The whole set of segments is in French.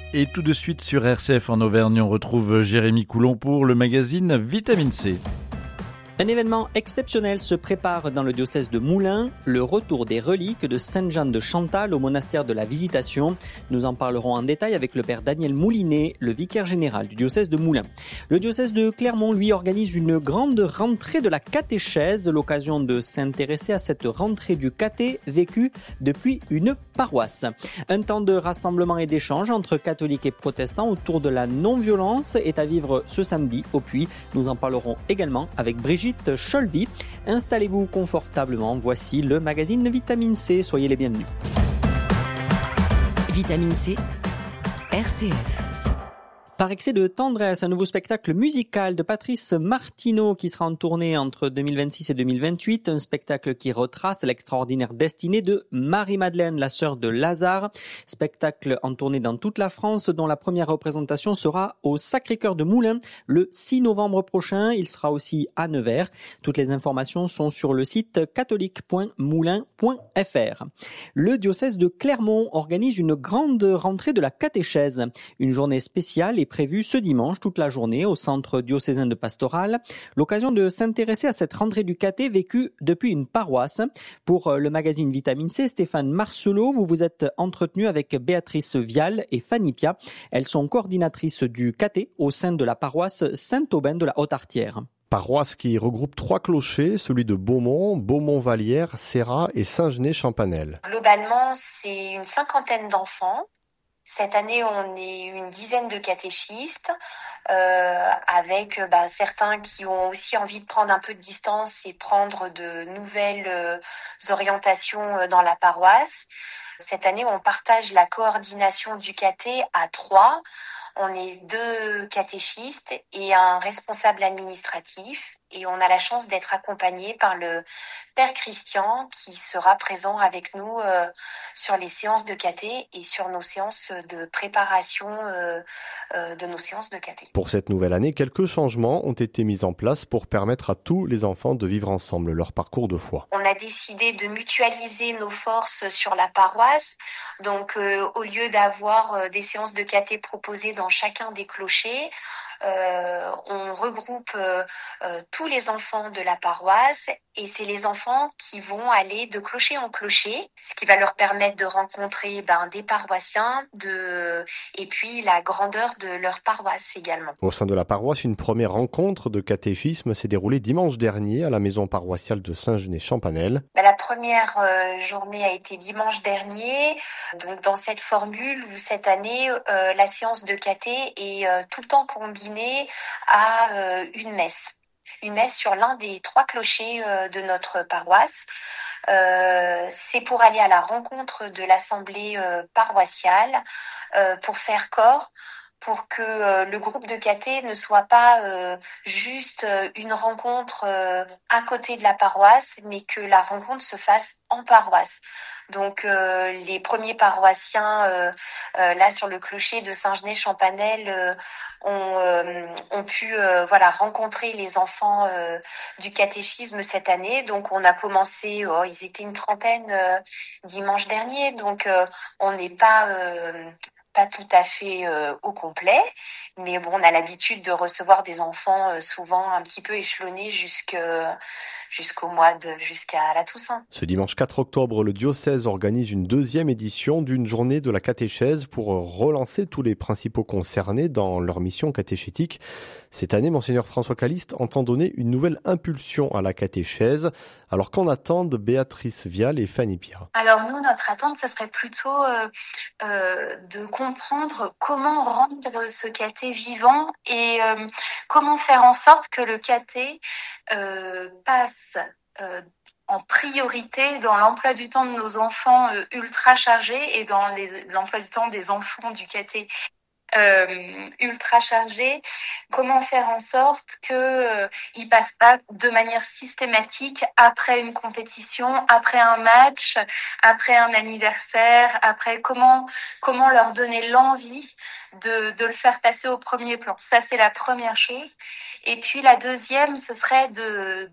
Et tout de suite sur RCF en Auvergne, on retrouve Jérémy Coulon pour le magazine Vitamine C. Un événement exceptionnel se prépare dans le diocèse de Moulins, le retour des reliques de Sainte Jeanne de Chantal au monastère de la Visitation. Nous en parlerons en détail avec le père Daniel Moulinet, le vicaire général du diocèse de Moulins. Le diocèse de Clermont, lui, organise une grande rentrée de la catéchèse, l'occasion de s'intéresser à cette rentrée du caté vécue depuis une paroisse. Un temps de rassemblement et d'échange entre catholiques et protestants autour de la non-violence est à vivre ce samedi au Puy. Nous en parlerons également avec Brigitte Cholvy. Installez-vous confortablement, voici le magazine Vitamine C, soyez les bienvenus. Vitamine C, RCF. Par excès de tendresse, un nouveau spectacle musical de Patrice Martineau qui sera en tournée entre 2026 et 2028. Un spectacle qui retrace l'extraordinaire destinée de Marie-Madeleine, la sœur de Lazare. Spectacle en tournée dans toute la France dont la première représentation sera au Sacré-Cœur de Moulins le 6 novembre prochain. Il sera aussi à Nevers. Toutes les informations sont sur le site catholique.moulins.fr. Le diocèse de Clermont organise une grande rentrée de la catéchèse. Une journée spéciale est prévue ce dimanche toute la journée au centre diocésain de Pastoral. L'occasion de s'intéresser à cette rentrée du caté vécue depuis une paroisse. Pour le magazine Vitamine C, Stéphane Marcelot, vous vous êtes entretenu avec Béatrice Vial et Fanny Pia. Elles sont coordinatrices du caté au sein de la paroisse Saint-Aubin de la Haute-Artière. Paroisse qui regroupe 3 clochers, celui de Beaumont, Beaumont-Vallière, Serrat et Saint-Genès-Champanel. Globalement, c'est une cinquantaine d'enfants. Cette année, on est une dizaine de catéchistes, avec certains qui ont aussi envie de prendre un peu de distance et prendre de nouvelles orientations dans la paroisse. Cette année, on partage la coordination du caté à 3. On est 2 catéchistes et un responsable administratif. Et on a la chance d'être accompagné par le Père Christian qui sera présent avec nous sur les séances de caté et sur nos séances de préparation de nos séances de caté. Pour cette nouvelle année, quelques changements ont été mis en place pour permettre à tous les enfants de vivre ensemble leur parcours de foi. On a décidé de mutualiser nos forces sur la paroisse. Donc au lieu d'avoir des séances de caté proposées dans chacun des clochers, on regroupe tous les enfants de la paroisse et c'est les enfants qui vont aller de clocher en clocher, ce qui va leur permettre de rencontrer des paroissiens et puis la grandeur de leur paroisse également. Au sein de la paroisse, une première rencontre de catéchisme s'est déroulée dimanche dernier à la maison paroissiale de Saint-Genès-Champanel. La première journée a été dimanche dernier. Donc dans cette formule où cette année, la séance de caté est tout le temps combinée à une messe. Une messe sur l'un des 3 clochers de notre paroisse. C'est pour aller à la rencontre de l'assemblée paroissiale, pour faire corps, pour que le groupe de caté ne soit pas juste une rencontre à côté de la paroisse, mais que la rencontre se fasse en paroisse. Donc les premiers paroissiens là sur le clocher de Saint-Genès-Champanel ont pu rencontrer les enfants du catéchisme cette année. Donc on a commencé, ils étaient une trentaine dimanche dernier, donc on n'est pas tout à fait au complet, mais bon, on a l'habitude de recevoir des enfants souvent un petit peu échelonnés jusqu'à la Toussaint. Ce dimanche 4 octobre, le diocèse organise une 2e édition d'une journée de la catéchèse pour relancer tous les principaux concernés dans leur mission catéchétique. Cette année, Monseigneur François Caliste entend donner une nouvelle impulsion à la catéchèse. Alors qu'en attendent Béatrice Vial et Fanny Pia? Alors nous, notre attente, ce serait plutôt de comprendre comment rendre ce caté vivant et comment faire en sorte que le caté passe en priorité dans l'emploi du temps de nos enfants ultra chargés et dans l'emploi du temps des enfants du caté ultra chargés. Comment faire en sorte que ils passent pas de manière systématique après une compétition, après un match, après un anniversaire, après comment leur donner l'envie de le faire passer au premier plan. Ça, c'est la première chose. Et puis la deuxième, ce serait de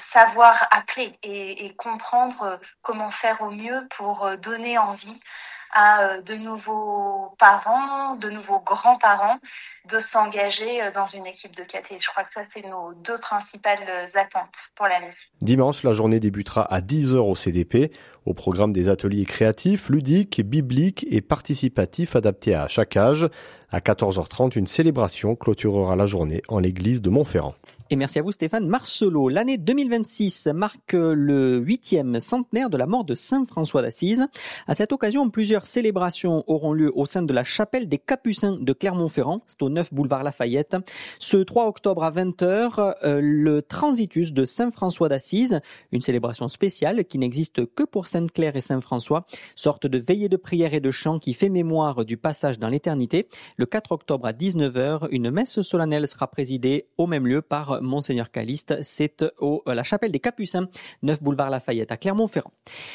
savoir appeler et comprendre comment faire au mieux pour donner envie à de nouveaux parents, de nouveaux grands-parents, de s'engager dans une équipe de caté. Je crois que ça, c'est nos 2 principales attentes pour l'année. Dimanche, la journée débutera à 10h au CDP. Au programme des ateliers créatifs, ludiques, bibliques et participatifs adaptés à chaque âge. À 14h30, une célébration clôturera la journée en l'église de Montferrand. Et merci à vous Stéphane Marcelot. L'année 2026 marque le 8e centenaire de la mort de Saint François d'Assise. À cette occasion, plusieurs célébrations auront lieu au sein de la chapelle des Capucins de Clermont-Ferrand. C'est au 9 boulevard Lafayette. Ce 3 octobre à 20h, le Transitus de Saint François d'Assise, une célébration spéciale qui n'existe que pour Sainte-Claire et Saint-François, sorte de veillée de prière et de chant qui fait mémoire du passage dans l'éternité. Le 4 octobre à 19h, une messe solennelle sera présidée au même lieu par Monseigneur Caliste. C'est la chapelle des Capucins, 9 boulevard Lafayette à Clermont-Ferrand.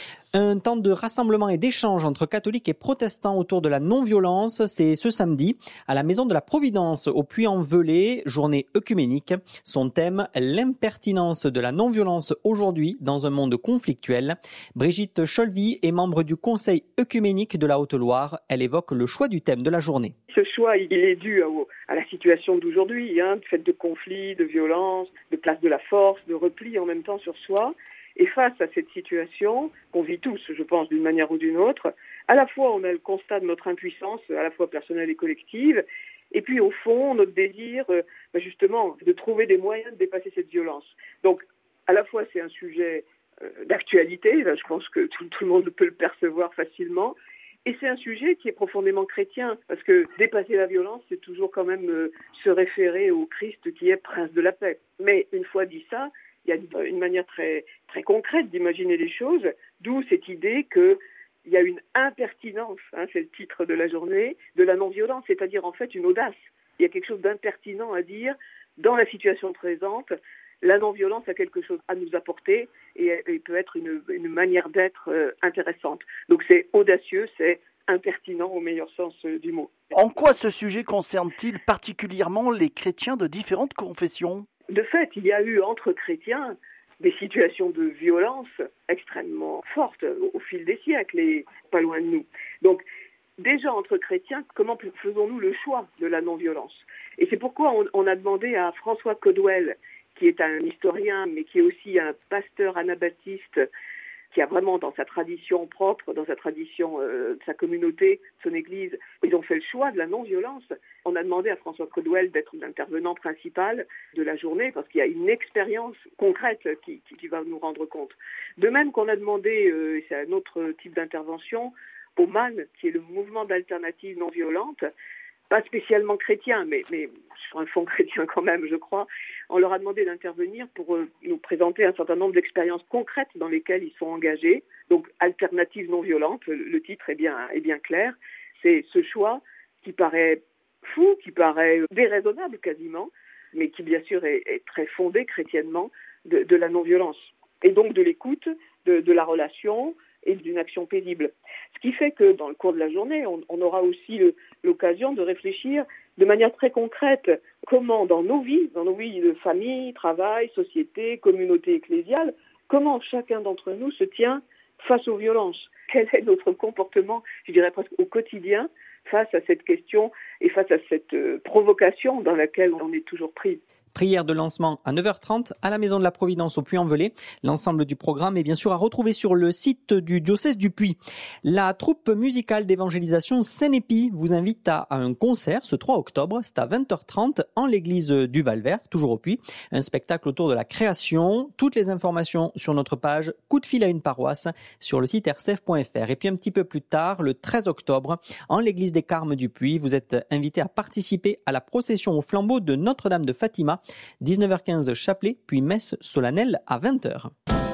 Un temps de rassemblement et d'échange entre catholiques et protestants autour de la non-violence, c'est ce samedi à la Maison de la Providence au Puy-en-Velay, journée œcuménique. Son thème, l'impertinence de la non-violence aujourd'hui dans un monde conflictuel. Brigitte Cholvy est membre du Conseil œcuménique de la Haute-Loire. Elle évoque le choix du thème de la journée. Ce choix, il est dû à la situation d'aujourd'hui, de fait de conflits, de violences, de place de la force, de repli en même temps sur soi. Et face à cette situation qu'on vit tous, je pense, d'une manière ou d'une autre, à la fois on a le constat de notre impuissance, à la fois personnelle et collective, et puis au fond notre désir justement de trouver des moyens de dépasser cette violence. Donc à la fois c'est un sujet d'actualité, là, je pense que tout le monde peut le percevoir facilement, et c'est un sujet qui est profondément chrétien, parce que dépasser la violence, c'est toujours quand même se référer au Christ qui est prince de la paix. Mais une fois dit ça, il y a une manière très, très concrète d'imaginer les choses, d'où cette idée qu'il y a une impertinence, c'est le titre de la journée, de la non-violence, c'est-à-dire en fait une audace. Il y a quelque chose d'impertinent à dire dans la situation présente. La non-violence a quelque chose à nous apporter et peut être une manière d'être intéressante. Donc c'est audacieux, c'est impertinent au meilleur sens du mot. En quoi ce sujet concerne-t-il particulièrement les chrétiens de différentes confessions ? De fait, il y a eu entre chrétiens des situations de violence extrêmement fortes au fil des siècles et pas loin de nous. Donc, déjà entre chrétiens, comment faisons-nous le choix de la non-violence ? Et c'est pourquoi on a demandé à François Codwell, qui est un historien, mais qui est aussi un pasteur anabaptiste, qui a vraiment dans sa tradition propre, dans sa tradition de sa communauté, son église, ils ont fait le choix de la non-violence. On a demandé à François Codwell d'être l'intervenant principal de la journée parce qu'il y a une expérience concrète qui va nous rendre compte. De même qu'on a demandé, c'est un autre type d'intervention, au MAN, qui est le mouvement d'alternative non violente, pas spécialement chrétien, mais sur un fond chrétien quand même, je crois. On leur a demandé d'intervenir pour nous présenter un certain nombre d'expériences concrètes dans lesquelles ils sont engagés. Donc, alternative non violente, le titre est bien clair. C'est ce choix qui paraît fou, qui paraît déraisonnable quasiment, mais qui bien sûr est très fondé chrétiennement de la non-violence. Et donc de l'écoute, de la relation et d'une action paisible. Ce qui fait que dans le cours de la journée, on aura aussi l'occasion de réfléchir de manière très concrète comment dans nos vies de famille, travail, société, communauté ecclésiale, comment chacun d'entre nous se tient face aux violences. Quel est notre comportement, je dirais presque au quotidien, face à cette question et face à cette provocation dans laquelle on est toujours pris. Prière de lancement à 9h30 à la Maison de la Providence au Puy-en-Velay. L'ensemble du programme est bien sûr à retrouver sur le site du diocèse du Puy. La troupe musicale d'évangélisation Saint-Épi vous invite à un concert ce 3 octobre. C'est à 20h30 en l'église du Val-Vert, toujours au Puy. Un spectacle autour de la création. Toutes les informations sur notre page Coup de fil à une paroisse sur le site rcf.fr. Et puis un petit peu plus tard, le 13 octobre, en l'église des Carmes du Puy, vous êtes invité à participer à la procession au flambeau de Notre-Dame de Fatima. 19h15 chapelet, puis messe solennelle à 20h.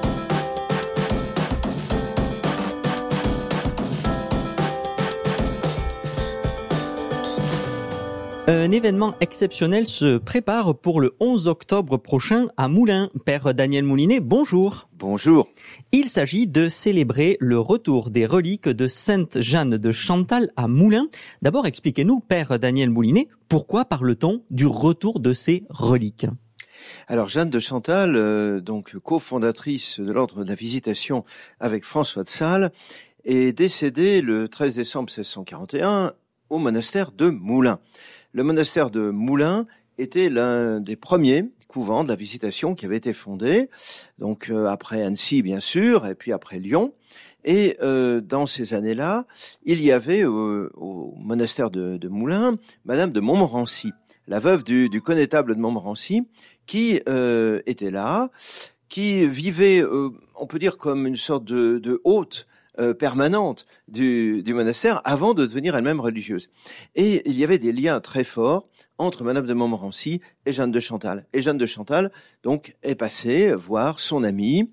Un événement exceptionnel se prépare pour le 11 octobre prochain à Moulins. Père Daniel Moulinet, bonjour. Bonjour. Il s'agit de célébrer le retour des reliques de Sainte Jeanne de Chantal à Moulins. D'abord, expliquez-nous, Père Daniel Moulinet, pourquoi parle-t-on du retour de ces reliques ? Alors Jeanne de Chantal, donc cofondatrice de l'ordre de la Visitation avec François de Sales, est décédé le 13 décembre 1641 au monastère de Moulins. Le monastère de Moulins était l'un des premiers couvents de la Visitation qui avait été fondé, donc après Annecy bien sûr, et puis après Lyon. Et dans ces années-là, il y avait au monastère de Moulins, Madame de Montmorency, la veuve du connétable de Montmorency, qui était là, qui vivait, on peut dire, comme une sorte de hôte permanente du monastère avant de devenir elle-même religieuse. Et il y avait des liens très forts entre Madame de Montmorency et Jeanne de Chantal. Et Jeanne de Chantal, donc, est passée voir son amie,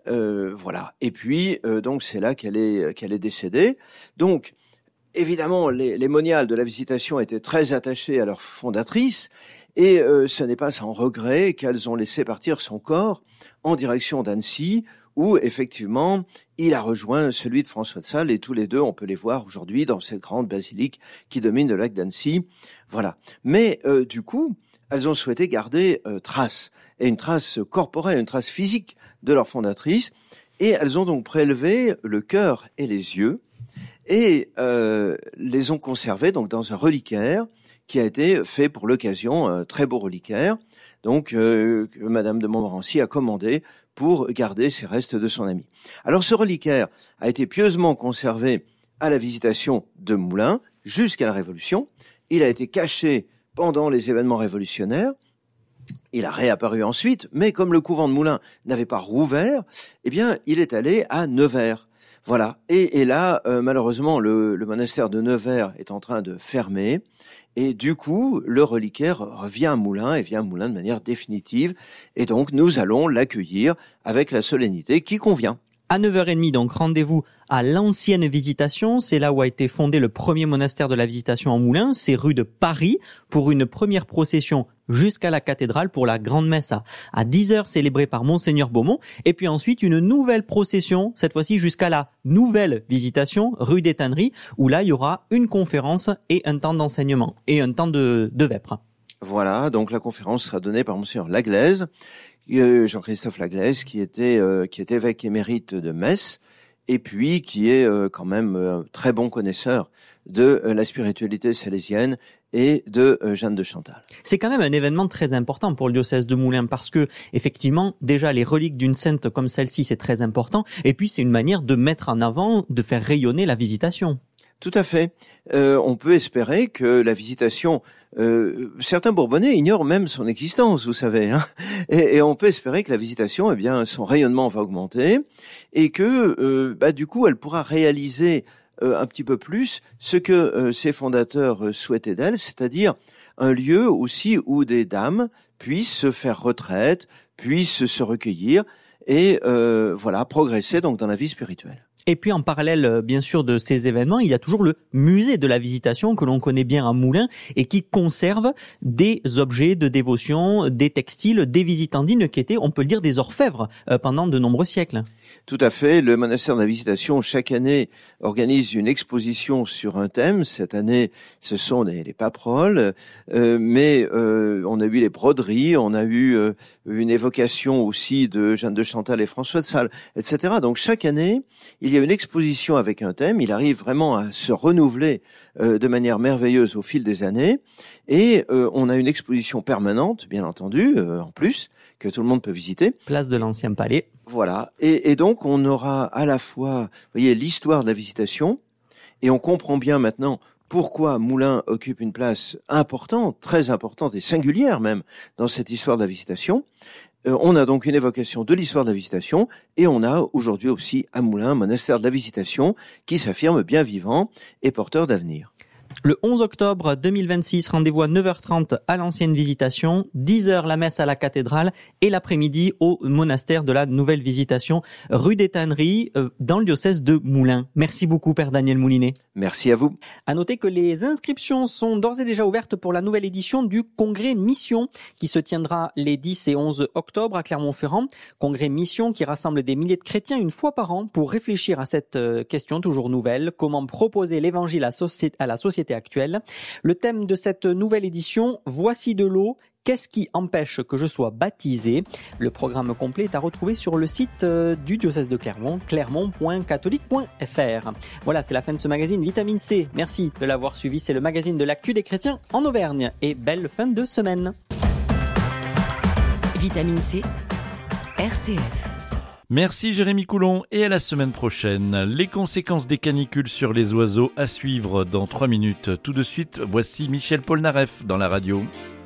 voilà. Et puis, donc, c'est là qu'elle est décédée. Donc, évidemment, les moniales de la Visitation étaient très attachées à leur fondatrice, et ce n'est pas sans regret qu'elles ont laissé partir son corps en direction d'Annecy, où effectivement il a rejoint celui de François de Sales, et tous les deux on peut les voir aujourd'hui dans cette grande basilique qui domine le lac d'Annecy. Voilà. Mais du coup, elles ont souhaité garder trace, et une trace corporelle, une trace physique de leur fondatrice, et elles ont donc prélevé le cœur et les yeux, et les ont conservés donc dans un reliquaire qui a été fait pour l'occasion, un très beau reliquaire, donc que Madame de Montmorency a commandé pour garder ces restes de son ami. Alors ce reliquaire a été pieusement conservé à la Visitation de Moulins jusqu'à la Révolution. Il a été caché pendant les événements révolutionnaires. Il a réapparu ensuite, mais comme le couvent de Moulins n'avait pas rouvert, eh bien il est allé à Nevers. Voilà. Et là, malheureusement, le monastère de Nevers est en train de fermer. Et du coup, le reliquaire revient à Moulins, et vient à Moulins de manière définitive. Et donc, nous allons l'accueillir avec la solennité qui convient. À 9h30, donc rendez-vous à l'ancienne Visitation. C'est là où a été fondé le premier monastère de la Visitation en Moulins. C'est rue de Paris, pour une première procession jusqu'à la cathédrale pour la grande messe à 10h célébrée par Monseigneur Beaumont. Et puis ensuite, une nouvelle procession, cette fois-ci jusqu'à la nouvelle Visitation, rue des Tanneries, où là, il y aura une conférence et un temps d'enseignement et un temps de vêpres. Voilà, donc la conférence sera donnée par Monseigneur Laglaise, Jean-Christophe Laglaise, qui est évêque émérite de Metz, et puis qui est quand même très bon connaisseur de la spiritualité salésienne et de Jeanne de Chantal. C'est quand même un événement très important pour le diocèse de Moulins, parce que effectivement, déjà les reliques d'une sainte comme celle-ci, c'est très important, et puis c'est une manière de mettre en avant, de faire rayonner la Visitation. Tout à fait. On peut espérer que la Visitation, certains Bourbonnais ignorent même son existence, vous savez, hein, et on peut espérer que la Visitation, eh bien, son rayonnement va augmenter, et que, du coup, elle pourra réaliser un petit peu plus ce que ses fondateurs souhaitaient d'elle, c'est-à-dire un lieu aussi où des dames puissent se faire retraite, puissent se recueillir et voilà, progresser donc dans la vie spirituelle. Et puis en parallèle, bien sûr, de ces événements, il y a toujours le musée de la Visitation que l'on connaît bien à Moulins et qui conserve des objets de dévotion, des textiles, des visitandines qui étaient, on peut le dire, des orfèvres pendant de nombreux siècles. Tout à fait. Le monastère de la Visitation, chaque année, organise une exposition sur un thème. Cette année, ce sont les paperoles, mais on a eu les broderies, on a eu une évocation aussi de Jeanne de Chantal et François de Sales, etc. Donc chaque année, il y a une exposition avec un thème. Il arrive vraiment à se renouveler de manière merveilleuse au fil des années. Et on a une exposition permanente, bien entendu, en plus, que tout le monde peut visiter. Place de l'Ancien Palais. Voilà. Et donc, on aura à la fois, vous voyez, l'histoire de la Visitation, et on comprend bien maintenant pourquoi Moulins occupe une place importante, très importante et singulière même, dans cette histoire de la Visitation. On a donc une évocation de l'histoire de la Visitation, et on a aujourd'hui aussi à Moulins un monastère de la Visitation qui s'affirme bien vivant et porteur d'avenir. Le 11 octobre 2026, rendez-vous à 9h30 à l'ancienne Visitation, 10h la messe à la cathédrale et l'après-midi au monastère de la nouvelle Visitation, rue des Tanneries, dans le diocèse de Moulins. Merci beaucoup, Père Daniel Moulinet. Merci à vous. À noter que les inscriptions sont d'ores et déjà ouvertes pour la nouvelle édition du Congrès Mission qui se tiendra les 10 et 11 octobre à Clermont-Ferrand. Congrès Mission qui rassemble des milliers de chrétiens une fois par an pour réfléchir à cette question toujours nouvelle, comment proposer l'évangile à la société actuelle. Le thème de cette nouvelle édition, voici de l'eau, Qu'est-ce qui empêche que je sois baptisé? Le programme complet est à retrouver sur le site du diocèse de Clermont, clermont.catholique.fr. Voilà, c'est la fin de ce magazine Vitamine C. Merci de l'avoir suivi. C'est le magazine de l'actu des chrétiens en Auvergne. Et belle fin de semaine. Vitamine C, RCF. Merci Jérémy Coulon et à la semaine prochaine. Les conséquences des canicules sur les oiseaux à suivre dans 3 minutes. Tout de suite, voici Michel Polnareff dans la radio.